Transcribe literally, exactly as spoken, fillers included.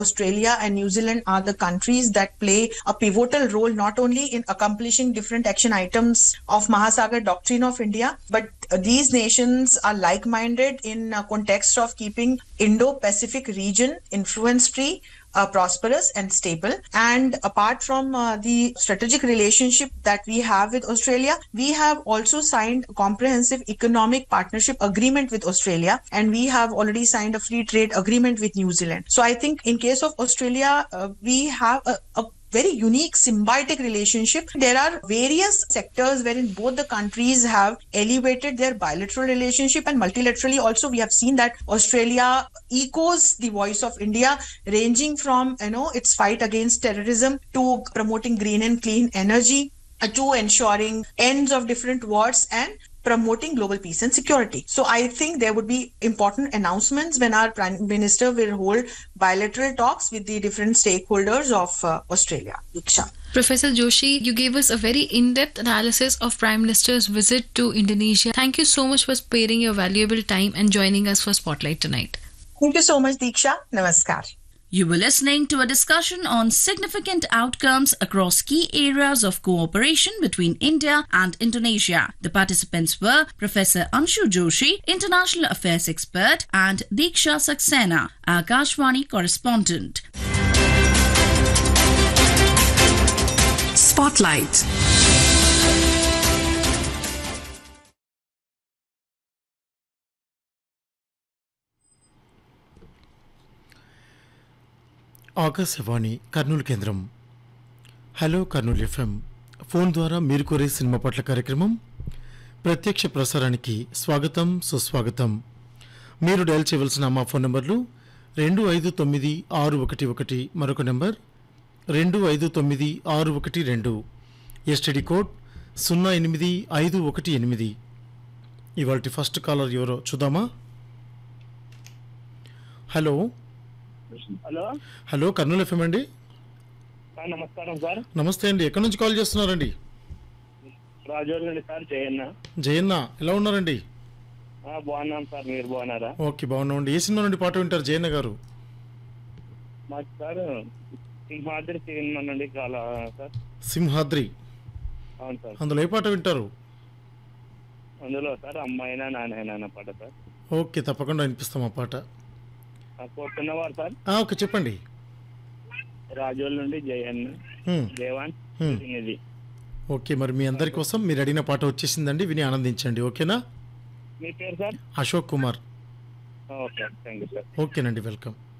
Australia and New Zealand are the countries that play a pivotal role not only in accomplishing different action items of Mahasagar Doctrine of India, but uh, these nations are like-minded in uh, context of keeping Indo-Pacific region influence-free, uh, prosperous and stable. And apart from uh, the strategic relationship that we have with Australia, we have also signed a comprehensive economic partnership agreement with Australia, and we have already signed a free trade agreement with New Zealand. So I think in case of Australia, uh, we have a, a very unique symbiotic relationship. There are various sectors wherein both the countries have elevated their bilateral relationship, and multilaterally also we have seen that Australia echoes the voice of India, ranging from you know its fight against terrorism to promoting green and clean energy uh, to ensuring ends of different wars and promoting global peace and security. So I think there would be important announcements when our Prime Minister will hold bilateral talks with the different stakeholders of uh, Australia. Diksha. Professor Joshi, you gave us a very in-depth analysis of Prime Minister's visit to Indonesia. Thank you so much for sparing your valuable time and joining us for Spotlight tonight. Thank you so much, Diksha. Namaskar. You were listening to a discussion on significant outcomes across key areas of cooperation between India and Indonesia. The participants were Professor Anshu Joshi, International Affairs Expert, and Diksha Saxena, Akashvani correspondent. Spotlight. Akashvani Kurnool కేంద్రం. Hello Kurnool FM phone ద్వారా మీరు కోరే cinema పట్ల కార్యక్రమం ప్రత్యక్ష ప్రసారానికి స్వాగతం, సుస్వాగతం. మీరు డయల్ చేయవలసిన మా ఫోన్ నంబర్లు రెండు ఐదు తొమ్మిది ఆరు ఒకటి ఒకటి, మరొక నెంబర్ రెండు ఐదు తొమ్మిది ఆరు ఒకటి రెండు, ఎస్టీడీ కోడ్ సున్నా ఎనిమిది ఐదు ఒకటి ఎనిమిది. ఇవాళ ఫస్ట్ కాలర్ ఎవరో చూద్దామా? Hello hello hello Kurnool FM అండి. నమస్కారం సార్. నమస్తే అండి. ఎక్కడి నుంచి కాల్ చేస్తున్నారండి? రాజోర్ నుండి సార్. జయన్న. జయన్న, ఎలా ఉన్నారండి? బాగున్నాం సార్, మీరు బాగున్నారా? ఓకే, బాగున్నామండి. ఏ సినిమా నుండి పాట వింటారు జయన్న గారు? మాకు సార్ సింహాద్రి సినిమా నుండి కాలా సార్. సింహాద్రి. అవును సార్. అందులో ఏ పాట వింటారు? అందులో సార్ అమ్మాయినా నానైనా అన్న పాట సార్. ఓకే, తప్పకుండా వినిపిస్తాం ఆ పాట. కోరుతున్నవారు సార్. ఓకే, చెప్పండి. రాజోల్ నుండి జయన్న, దేవాన్, ఇది. ఓకే, మరి మీ అందరి కోసం మీరు అడిగిన పాట వచ్చేసిందండి, విని ఆనందించండి. ఓకేనా? మీ పేరు sir? Ashok Kumar. Okay, thank you sir. ఓకేనండి, వెల్కమ్.